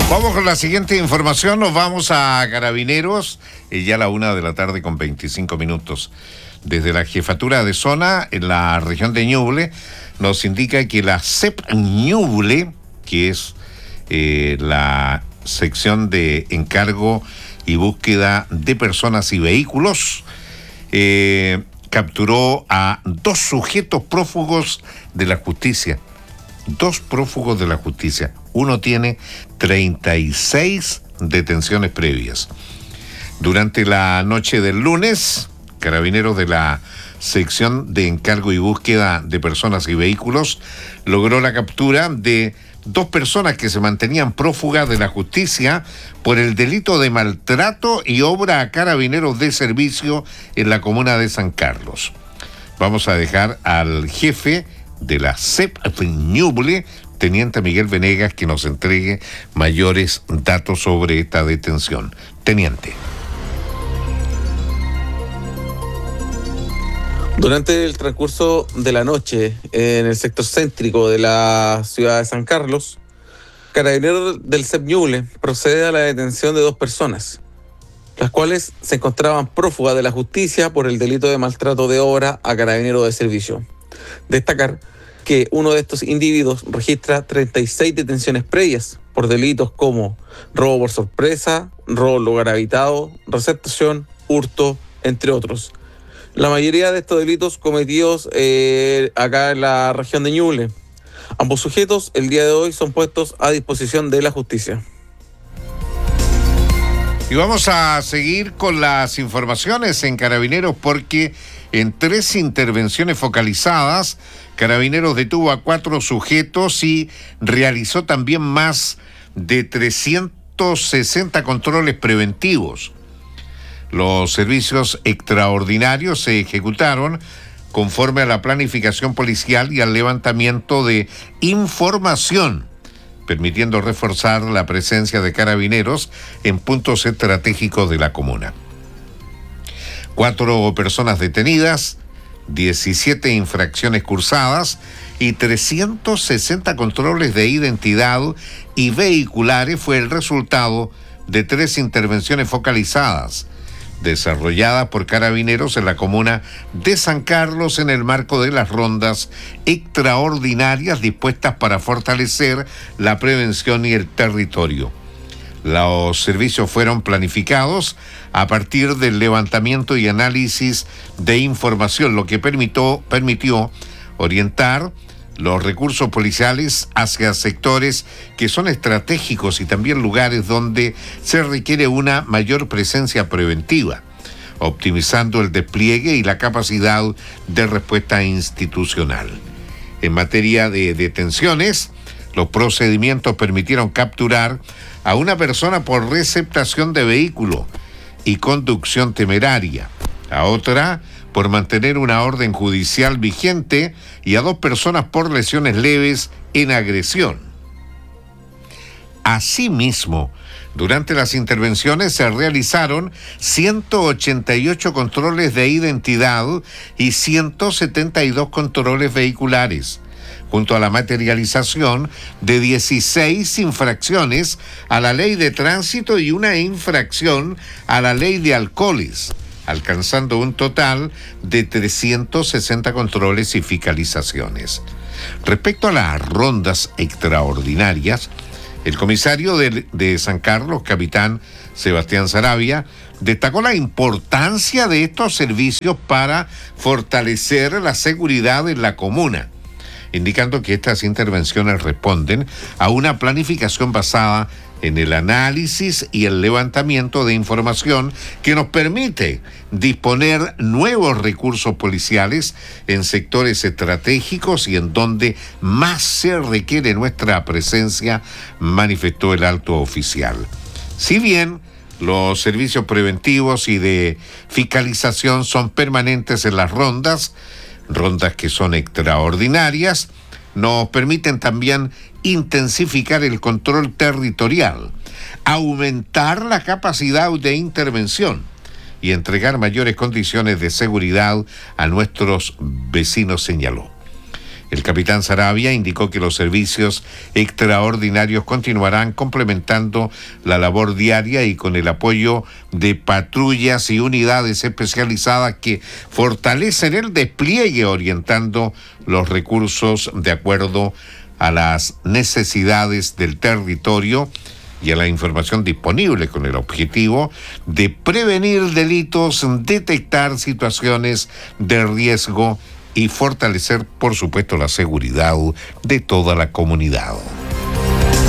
Vamos con la siguiente información, nos vamos a Carabineros, ya a la 1:00 con 25 minutos. Desde la jefatura de zona en la región de Ñuble nos indica que la CEP Ñuble, que es la sección de encargo y búsqueda de personas y vehículos, capturó a 2 sujetos prófugos de la justicia. 2 prófugos de la justicia. Uno tiene 36 detenciones previas. Durante la noche del lunes, Carabineros de la sección de encargo y búsqueda de personas y vehículos logró la captura de 2 personas que se mantenían prófugas de la justicia por el delito de maltrato y obra a carabineros de servicio en la comuna de San Carlos. Vamos a dejar al jefe de la CEP Ñuble, Teniente Miguel Venegas, que nos entregue mayores datos sobre esta detención. Teniente. Durante el transcurso de la noche, en el sector céntrico de la ciudad de San Carlos, Carabineros del CEP Ñuble procede a la detención de 2 personas, las cuales se encontraban prófugas de la justicia por el delito de maltrato de obra a carabineros de servicio. Destacar que uno de estos individuos registra 36 detenciones previas por delitos como robo por sorpresa, robo en lugar habitado, receptación, hurto, entre otros. La mayoría de estos delitos cometidos acá en la región de Ñuble. Ambos sujetos el día de hoy son puestos a disposición de la justicia. Y vamos a seguir con las informaciones en Carabineros porque en 3 intervenciones focalizadas, Carabineros detuvo a 4 sujetos y realizó también más de 360 controles preventivos. Los servicios extraordinarios se ejecutaron conforme a la planificación policial y al levantamiento de información, permitiendo reforzar la presencia de carabineros en puntos estratégicos de la comuna. 4 personas detenidas, 17 infracciones cursadas y 360 controles de identidad y vehiculares fue el resultado de 3 intervenciones focalizadas desarrolladas por Carabineros en la comuna de San Carlos en el marco de las rondas extraordinarias dispuestas para fortalecer la prevención y el territorio. Los servicios fueron planificados a partir del levantamiento y análisis de información, lo que permitió orientar los recursos policiales hacia sectores que son estratégicos y también lugares donde se requiere una mayor presencia preventiva, optimizando el despliegue y la capacidad de respuesta institucional. En materia de detenciones, los procedimientos permitieron capturar a una persona por receptación de vehículo y conducción temeraria, a otra por mantener una orden judicial vigente y a 2 personas por lesiones leves en agresión. Asimismo, durante las intervenciones se realizaron 188 controles de identidad y 172 controles vehiculares, junto a la materialización de 16 infracciones a la ley de tránsito y una infracción a la ley de alcoholes, alcanzando un total de 360 controles y fiscalizaciones. Respecto a las rondas extraordinarias, el comisario de San Carlos, capitán Sebastián Saravia, destacó la importancia de estos servicios para fortalecer la seguridad en la comuna, indicando que estas intervenciones responden a una planificación basada en el análisis y el levantamiento de información que nos permite disponer nuevos recursos policiales en sectores estratégicos y en donde más se requiere nuestra presencia, manifestó el alto oficial. Si bien los servicios preventivos y de fiscalización son permanentes en las rondas que son extraordinarias, nos permiten también intensificar el control territorial, aumentar la capacidad de intervención y entregar mayores condiciones de seguridad a nuestros vecinos, señaló. El capitán Saravia indicó que los servicios extraordinarios continuarán complementando la labor diaria y con el apoyo de patrullas y unidades especializadas que fortalecen el despliegue orientando los recursos de acuerdo a las necesidades del territorio y a la información disponible con el objetivo de prevenir delitos, detectar situaciones de riesgo y fortalecer, por supuesto, la seguridad de toda la comunidad.